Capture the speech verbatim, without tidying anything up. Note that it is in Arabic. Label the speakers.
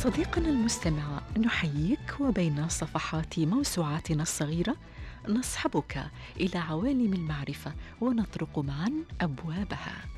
Speaker 1: صديقنا المستمع، نحييك وبين صفحات موسوعتنا الصغيرة نصحبك إلى عوالم المعرفة ونطرق معا أبوابها.